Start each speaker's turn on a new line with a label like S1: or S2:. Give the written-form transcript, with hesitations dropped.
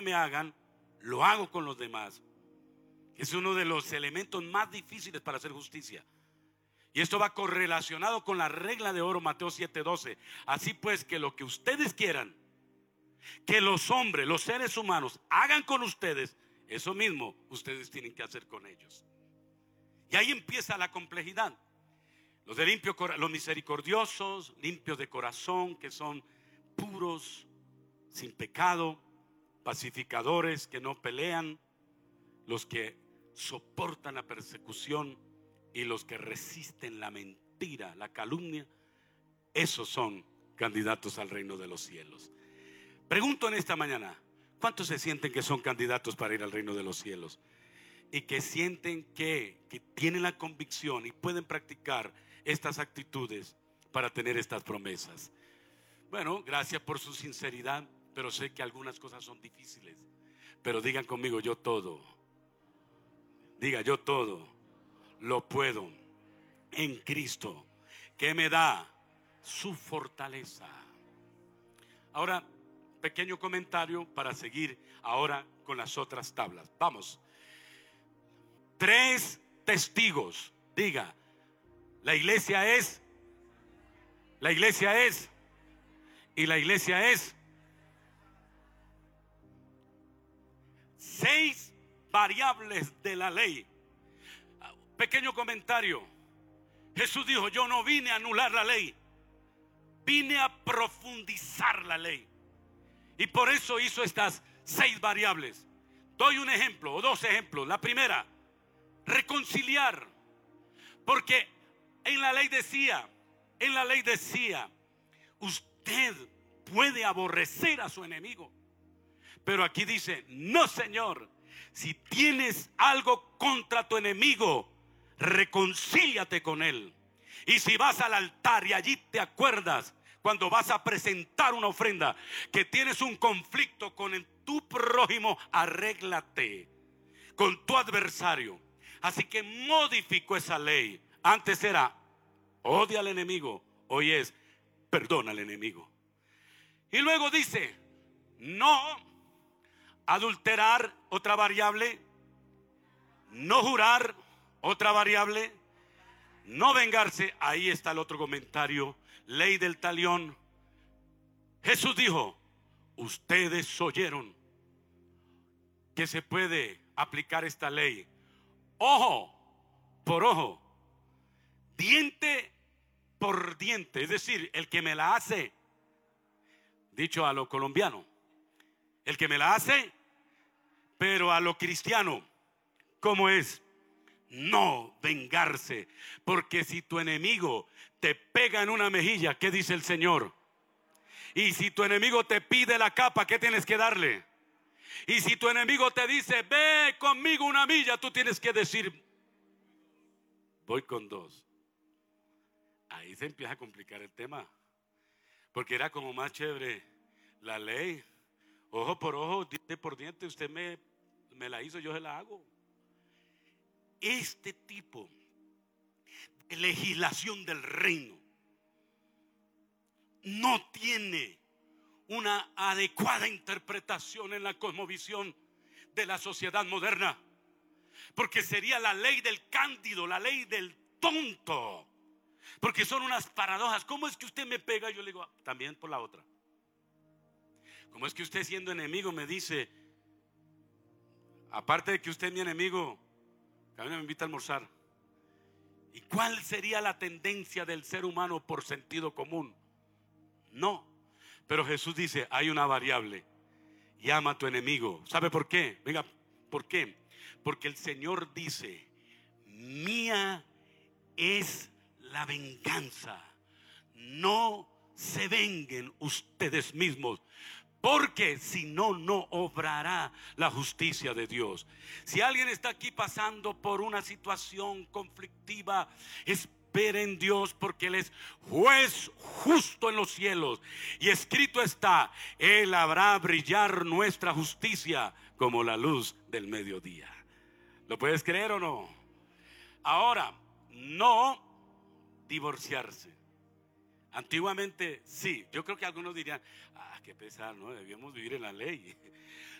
S1: me hagan, lo hago con los demás. Es uno de los elementos más difíciles para hacer justicia. Y esto va correlacionado con la regla de oro, Mateo 7:12. Así pues, que lo que ustedes quieran que los hombres, los seres humanos hagan con ustedes, eso mismo ustedes tienen que hacer con ellos. Y ahí empieza la complejidad. Los misericordiosos, limpios de corazón, que son puros, sin pecado, pacificadores, que no pelean, los que soportan la persecución y los que resisten la mentira, la calumnia, esos son candidatos al reino de los cielos. Pregunto en esta mañana, ¿cuántos se sienten que son candidatos para ir al reino de los cielos? Y que sienten que tienen la convicción y pueden practicar estas actitudes para tener estas promesas. Bueno, gracias por su sinceridad, pero sé que algunas cosas son difíciles. Pero digan conmigo, yo todo. Diga, yo todo lo puedo en Cristo, que me da su fortaleza. Ahora, pequeño comentario para seguir ahora con las otras tablas. Vamos. 3 testigos. Diga, la iglesia es. La iglesia es. Y la iglesia es. 6 variables de la ley. Pequeño comentario. Jesús dijo, yo no vine a anular la ley, vine a profundizar la ley. Y por eso hizo estas 6 variables. Doy un ejemplo o 2 ejemplos. La primera, reconciliar. Porque en la ley decía, usted puede aborrecer a su enemigo. Pero aquí dice, no, Señor, si tienes algo contra tu enemigo, reconcíliate con él. Y si vas al altar y allí te acuerdas, cuando vas a presentar una ofrenda, que tienes un conflicto con tu prójimo, arréglate con tu adversario. Así que modificó esa ley. Antes era odia al enemigo, hoy es perdona al enemigo. Y luego dice, no adulterar, otra variable. No jurar, otra variable. No vengarse, ahí está el otro comentario. Ley del talión. Jesús dijo, ustedes oyeron que se puede aplicar esta ley. Ojo por ojo, diente por diente. Es decir, el que me la hace, dicho a lo colombiano, el que me la hace. Pero a lo cristiano, ¿cómo es? No vengarse. Porque si tu enemigo te pega en una mejilla, ¿qué dice el Señor? Y si tu enemigo te pide la capa, ¿qué tienes que darle? Y si tu enemigo te dice, ve conmigo una milla, tú tienes que decir, voy con 2. Ahí se empieza a complicar el tema. Porque era como más chévere la ley. Ojo por ojo, diente por diente. Usted me la hizo, yo se la hago. Este tipo de legislación del reino no tiene una adecuada interpretación en la cosmovisión de la sociedad moderna, porque sería la ley del cándido, la ley del tonto, porque son unas paradojas. ¿Cómo es que usted me pega? Yo le digo, también por la otra. ¿Cómo es que usted, siendo enemigo, me dice, aparte de que usted es mi enemigo, que a mí me invita a almorzar? ¿Y cuál sería la tendencia del ser humano por sentido común? No. Pero Jesús dice, hay una variable. Llama a tu enemigo. ¿Sabe por qué? Venga, ¿por qué? Porque el Señor dice, mía es la venganza. No se venguen ustedes mismos, porque si no, no obrará la justicia de Dios. Si alguien está aquí pasando por una situación conflictiva, espera en Dios, porque Él es juez justo en los cielos. Y escrito está, Él hará brillar nuestra justicia como la luz del mediodía. ¿Lo puedes creer o no? Ahora, no divorciarse. Antiguamente sí, yo creo que algunos dirían, qué pesar, ¿no? Debíamos vivir en la ley.